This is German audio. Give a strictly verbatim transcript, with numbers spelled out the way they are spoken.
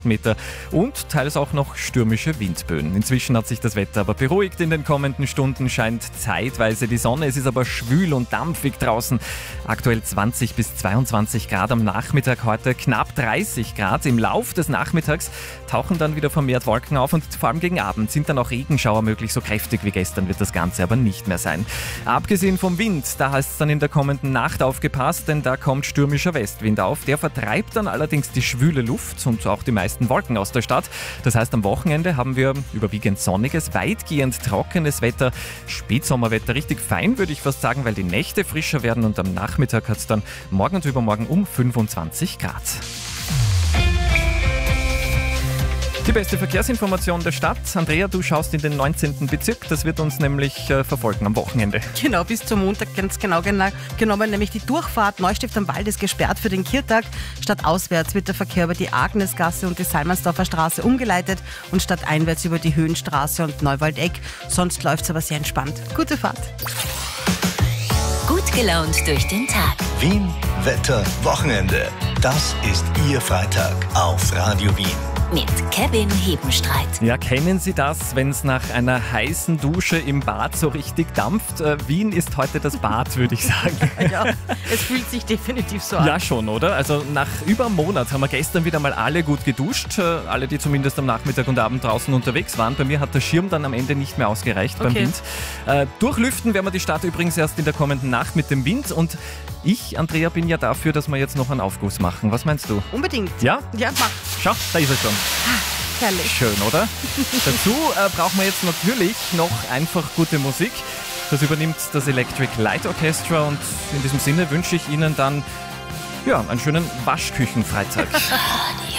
Meter und teils auch noch stürmische Windböen. Inzwischen hat sich das Wetter aber beruhigt. In den kommenden Stunden scheint zeitweise die Sonne. Es ist aber schwül und dampfig draußen. Aktuell zwanzig bis zweiundzwanzig Grad am Nachmittag heute, knapp dreißig Grad. Im Lauf des Nachmittags tauchen dann wieder vermehrt Wolken auf und vor allem gegen Abend sind dann auch Regenschauer möglich. So kräftig wie gestern wird das Ganze aber nicht mehr sein. Abgesehen vom Wind, da heißt es dann in der kommenden Nacht aufgepasst, denn da kommt stürmischer Westwind auf. Der vertreibt dann allerdings die schwüle Luft und auch die meisten Wolken aus der Stadt. Das heißt, am Wochenende haben wir überwiegend sonniges, weitgehend trockenes Wetter. Spätsommerwetter, richtig fein, würde ich fast sagen, weil die Nächte frischer werden und am Nachmittag hat es dann morgen und übermorgen um fünfundzwanzig Grad. Die beste Verkehrsinformation der Stadt. Andrea, du schaust in den neunzehnten Bezirk. Das wird uns nämlich äh, verfolgen am Wochenende. Genau, bis zum Montag ganz genau genommen. Nämlich die Durchfahrt Neustift am Wald ist gesperrt für den Kirtag. Stadtauswärts wird der Verkehr über die Agnesgasse und die Salmansdorfer Straße umgeleitet und stadteinwärts über die Höhenstraße und Neuwaldeck. Sonst läuft es aber sehr entspannt. Gute Fahrt. Gut gelaunt durch den Tag. Wien, Wetter, Wochenende. Das ist Ihr Freitag auf Radio Wien. Mit Kevin Hebenstreit. Ja, kennen Sie das, wenn es nach einer heißen Dusche im Bad so richtig dampft? Äh, Wien ist heute das Bad, würde ich sagen. Ja, es fühlt sich definitiv so an. Ja, schon, oder? Also nach über einem Monat haben wir gestern wieder mal alle gut geduscht. Äh, alle, die zumindest am Nachmittag und Abend draußen unterwegs waren. Bei mir hat der Schirm dann am Ende nicht mehr ausgereicht beim Okay. Wind. Äh, durchlüften werden wir die Stadt übrigens erst in der kommenden Nacht mit dem Wind. Und ich, Andrea, bin ja dafür, dass wir jetzt noch einen Aufguss machen. Was meinst du? Unbedingt. Ja? Ja, mach. Schau, da ist er schon. Herrlich. Schön, oder? Dazu äh, brauchen wir jetzt natürlich noch einfach gute Musik. Das übernimmt das Electric Light Orchestra und in diesem Sinne wünsche ich Ihnen dann ja, einen schönen Waschküchenfreitag.